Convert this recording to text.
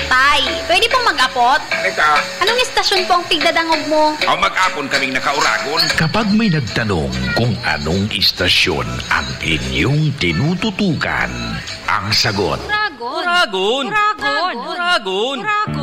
Tay, pwede pong mag-apot? Eka, Anong istasyon po ang pigdadangog mo? o mag-apon kaming nakauragon. Kapag may nagtanong kung anong istasyon ang inyong tinututukan, ang sagot, Uragon. Uragon.